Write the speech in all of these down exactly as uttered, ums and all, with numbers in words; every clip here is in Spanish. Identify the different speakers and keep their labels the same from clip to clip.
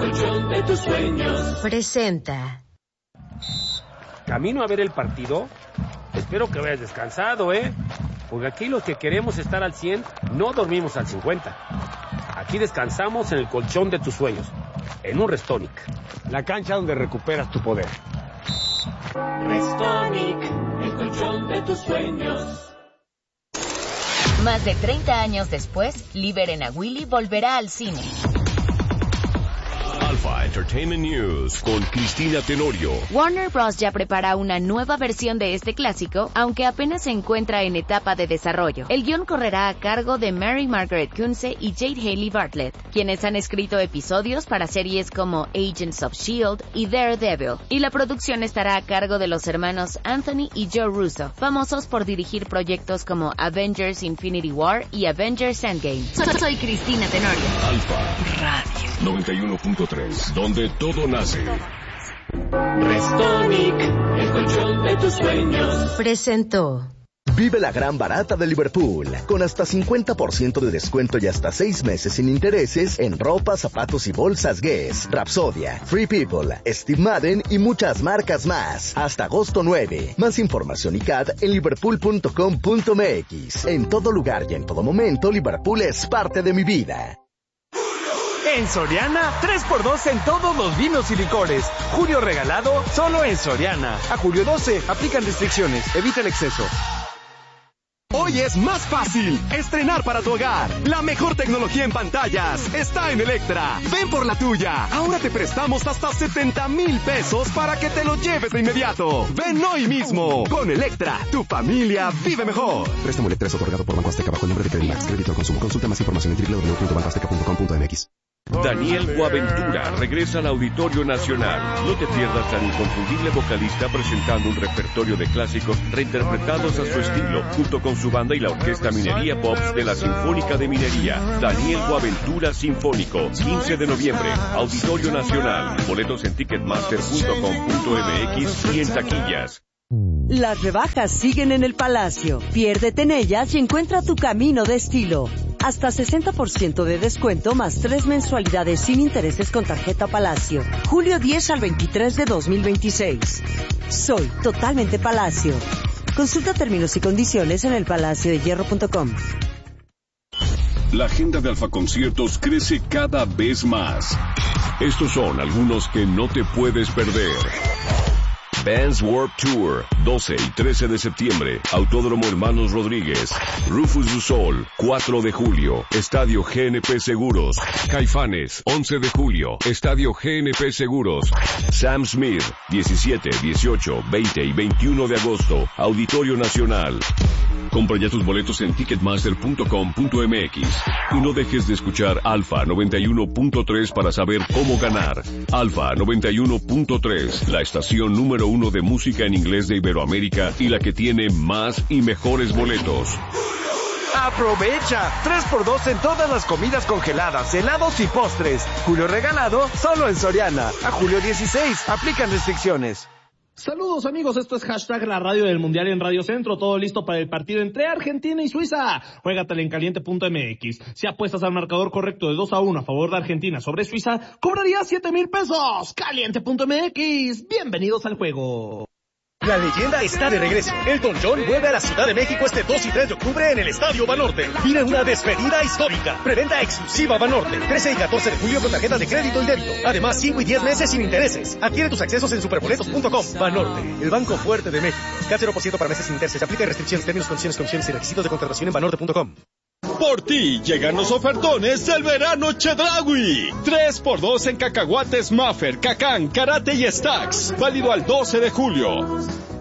Speaker 1: colchón de tus sueños.
Speaker 2: Presenta.
Speaker 3: ¿Camino a ver el partido? Espero que hayas descansado, ¿eh? Porque aquí los que queremos estar al cien, no dormimos al cincuenta. Aquí descansamos en el colchón de tus sueños, en un Restonic.
Speaker 4: La cancha donde recuperas tu poder.
Speaker 1: Restonic, el colchón de tus sueños.
Speaker 5: Más de treinta años después, Liberen a Willy volverá al cine.
Speaker 6: Alpha Entertainment News con Cristina Tenorio.
Speaker 5: Warner Bros. Ya prepara una nueva versión de este clásico, aunque apenas se encuentra en etapa de desarrollo. El guión correrá a cargo de Mary Margaret Kunze y Jade Haley Bartlett, quienes han escrito episodios para series como Agents of S H I E L D y Daredevil, y la producción estará a cargo de los hermanos Anthony y Joe Russo, famosos por dirigir proyectos como Avengers Infinity War y Avengers Endgame. Soy, soy Cristina Tenorio.
Speaker 6: Alpha Radio noventa y uno punto tres, donde todo nace.
Speaker 1: Restonic, el colchón de tus sueños.
Speaker 2: Presentó.
Speaker 7: Vive la gran barata de Liverpool, con hasta cincuenta por ciento de descuento y hasta seis meses sin intereses en ropa, zapatos y bolsas Guess, Rapsodia, Free People, Steve Madden y muchas marcas más. Hasta agosto nueve. Más información y C A D en liverpool punto com punto m x. En todo lugar y en todo momento, Liverpool es parte de mi vida.
Speaker 8: En Soriana, tres por dos en todos los vinos y licores. Julio regalado, solo en Soriana. A julio doce, aplican restricciones, evita el exceso. Hoy es más fácil estrenar para tu hogar. La mejor tecnología en pantallas está en Electra. Ven por la tuya. Ahora te prestamos hasta setenta mil pesos para que te lo lleves de inmediato. Ven hoy mismo. Con Electra, tu familia vive mejor.
Speaker 9: Préstamo Electra es otorgado por Banco Azteca bajo el nombre de Credimax. Crédito al consumo. Consulta más información en doble u doble u doble u punto banco azteca punto com punto m x.
Speaker 6: Daniel Boaventura regresa al Auditorio Nacional. No te pierdas al inconfundible vocalista presentando un repertorio de clásicos reinterpretados a su estilo, junto con su banda y la Orquesta Minería Pops de la Sinfónica de Minería. Daniel Boaventura Sinfónico, quince de noviembre, Auditorio Nacional. Boletos en ticketmaster punto com punto m x y en taquillas.
Speaker 10: Las rebajas siguen en el Palacio. Piérdete en ellas y encuentra tu camino de estilo. Hasta sesenta por ciento de descuento más tres mensualidades sin intereses con tarjeta Palacio. Julio diez al veintitrés de dos mil veintiséis. Soy totalmente Palacio. Consulta términos y condiciones en el palacio de hierro punto com.
Speaker 6: La agenda de Alfa Conciertos crece cada vez más. Estos son algunos que no te puedes perder. Vans Warped Tour, doce y trece de septiembre, Autódromo Hermanos Rodríguez. Rufus du Sol, cuatro de julio, Estadio G N P Seguros. Caifanes, once de julio, Estadio G N P Seguros. Sam Smith, diecisiete, dieciocho, veinte y veintiuno de agosto, Auditorio Nacional. Compra ya tus boletos en ticketmaster punto com punto m x y no dejes de escuchar Alfa noventa y uno punto tres para saber cómo ganar. Alfa noventa y uno punto tres, la estación número uno de música en inglés de Iberoamérica y la que tiene más y mejores boletos.
Speaker 8: ¡Aprovecha! tres por dos en todas las comidas congeladas, helados y postres. Julio regalado, solo en Soriana. A julio dieciséis, aplican restricciones.
Speaker 11: Saludos amigos, esto es hashtag la radio del mundial en Radio Centro, todo listo para el partido entre Argentina y Suiza. Juégatela en caliente punto m x. Si apuestas al marcador correcto de dos a uno a favor de Argentina sobre Suiza, cobrarías siete mil pesos. caliente punto m x. Bienvenidos al juego.
Speaker 12: La leyenda está de regreso. Elton John vuelve a la Ciudad de México este dos y tres de octubre en el Estadio Banorte. Vive una despedida histórica. Preventa exclusiva Banorte. trece y catorce de julio con tarjetas de crédito y débito. Además, cinco y diez meses sin intereses. Adquiere tus accesos en superboletos punto com. Banorte, el banco fuerte de México. C A T cero por ciento para meses sin intereses. Aplica restricciones, términos, condiciones, condiciones y requisitos de contratación en banorte punto com.
Speaker 13: Por ti llegan los ofertones del verano Chedraui. tres por dos en cacahuates Maffer, Cacán, Karate y Stacks. Válido al doce de julio.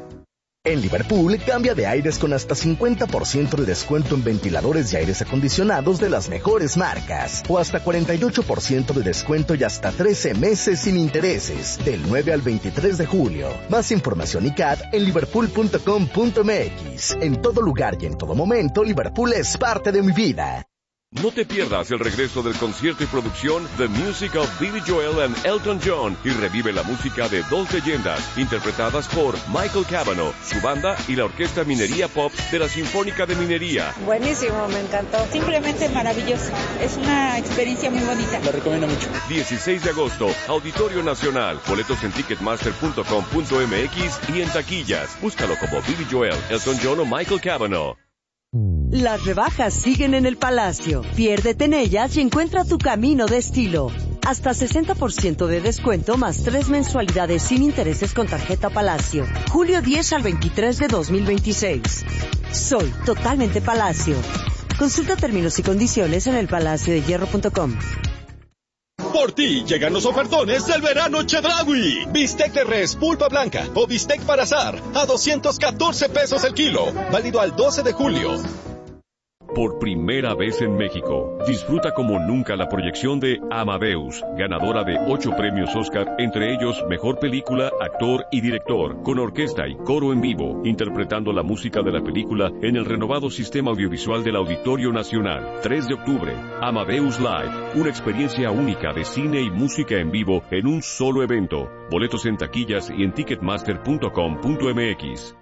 Speaker 7: En Liverpool, cambia de aires con hasta cincuenta por ciento de descuento en ventiladores y aires acondicionados de las mejores marcas. O hasta cuarenta y ocho por ciento de descuento y hasta trece meses sin intereses. Del nueve al veintitrés de julio. Más información y C A D en liverpool punto com punto m x. En todo lugar y en todo momento, Liverpool es parte de mi vida.
Speaker 6: No te pierdas el regreso del concierto y producción The Music of Billy Joel and Elton John y revive la música de dos leyendas interpretadas por Michael Cavanaugh, su banda y la Orquesta Minería Pop de la Sinfónica de Minería.
Speaker 14: Buenísimo, me encantó. Simplemente maravilloso. Es una experiencia muy bonita.
Speaker 15: Lo recomiendo mucho.
Speaker 6: dieciséis de agosto, Auditorio Nacional. Boletos en ticketmaster punto com punto m x y en taquillas. Búscalo como Billy Joel, Elton John o Michael Cavanaugh.
Speaker 10: Las rebajas siguen en el Palacio. Piérdete en ellas y encuentra tu camino de estilo. Hasta sesenta por ciento de descuento más tres mensualidades sin intereses con tarjeta Palacio. Julio diez al veintitrés de dos mil veintiséis. Soy totalmente Palacio. Consulta términos y condiciones en el palacio de hierro punto com.
Speaker 13: Por ti llegan los ofertones del verano Chedraui. Bistec de res pulpa blanca o bistec para asar a doscientos catorce pesos el kilo. Válido al doce de julio.
Speaker 6: Por primera vez en México, disfruta como nunca la proyección de Amadeus, ganadora de ocho premios Oscar, entre ellos Mejor Película, Actor y Director, con orquesta y coro en vivo, interpretando la música de la película en el renovado sistema audiovisual del Auditorio Nacional. tres de octubre, Amadeus Live, una experiencia única de cine y música en vivo en un solo evento. Boletos en taquillas y en ticketmaster punto com punto m x.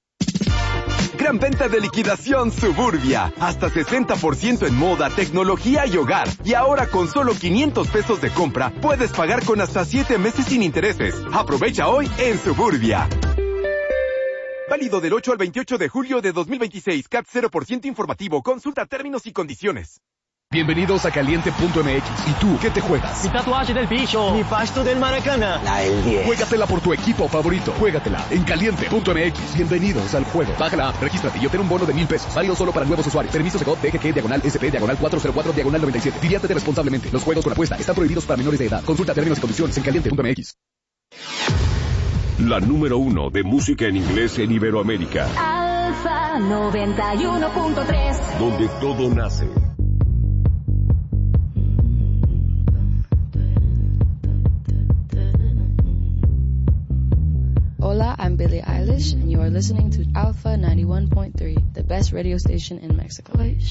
Speaker 16: Gran venta de liquidación Suburbia. Hasta sesenta por ciento en moda, tecnología y hogar. Y ahora con solo quinientos pesos de compra, puedes pagar con hasta siete meses sin intereses. Aprovecha hoy en Suburbia. Válido del ocho al veintiocho de julio de dos mil veintiséis. C A T cero por ciento informativo. Consulta términos y condiciones.
Speaker 17: Bienvenidos a Caliente punto m x. ¿Y tú qué te juegas?
Speaker 18: Mi tatuaje del bicho. Mi pasto del Maracana.
Speaker 17: La L diez. Juégatela por tu equipo favorito. Juégatela en Caliente punto m x. Bienvenidos al juego. Bájala, regístrate y obtén un bono de mil pesos. Válido solo para nuevos usuarios. Permiso de C O D, D G G, diagonal S P, diagonal cuatro cero cuatro, diagonal noventa y siete. Diviértete responsablemente. Los juegos con apuesta están prohibidos para menores de edad. Consulta términos y condiciones en Caliente punto m x.
Speaker 6: La número uno de música en inglés en Iberoamérica.
Speaker 19: Alfa noventa y uno punto tres.
Speaker 6: Donde todo nace.
Speaker 20: Hola, I'm Billie Eilish, and you are listening to Alpha ninety-one point three, the best radio station in Mexico.